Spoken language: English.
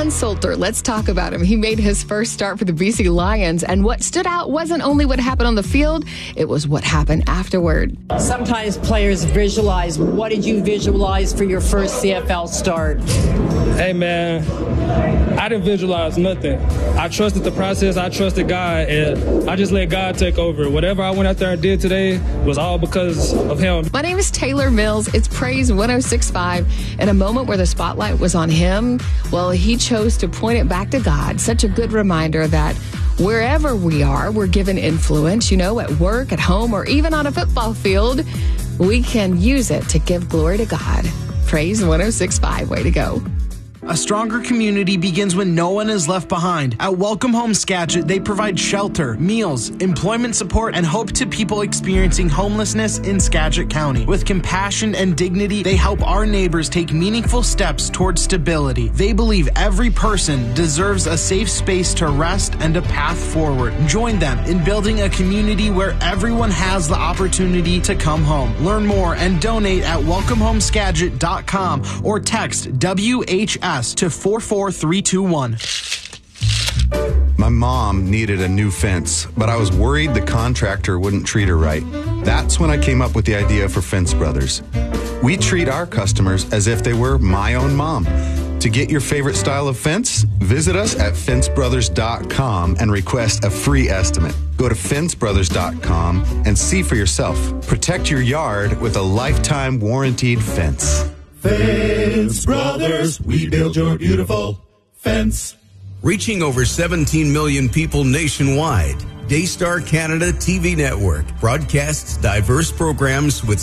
Sean Salter, let's talk about him. He made his first start for the BC Lions, and what stood out wasn't only what happened on the field, it was what happened afterward. Sometimes players visualize. What did you visualize for your first CFL start? Hey, man, I didn't visualize nothing. I trusted the process. I trusted God, and I just let God take over. Whatever I went out there and did today was all because of him. My name is Taylor Mills. It's Praise 106.5. In a moment where the spotlight was on him, well, he chose to point it back to God. Such a good reminder that wherever we are, we're given influence, at work, at home, or even on a football field. We can use it to give glory to God. Praise 106.5. Way to go. A stronger community begins when no one is left behind. At Welcome Home Skagit, they provide shelter, meals, employment support, and hope to people experiencing homelessness in Skagit County. With compassion and dignity, they help our neighbors take meaningful steps towards stability. They believe every person deserves a safe space to rest and a path forward. Join them in building a community where everyone has the opportunity to come home. Learn more and donate at welcomehomeskagit.com or text WHS to 44321. My mom needed a new fence, but I was worried the contractor wouldn't treat her right. That's when I came up with the idea for Fence Brothers. We treat our customers as if they were my own mom. To get your favorite style of fence, visit us at fencebrothers.com and request a free estimate. Go to fencebrothers.com and see for yourself. Protect your yard with a lifetime warranted fence. Fence Brothers, we build your beautiful fence. Reaching over 17 million people nationwide, Daystar Canada TV Network broadcasts diverse programs with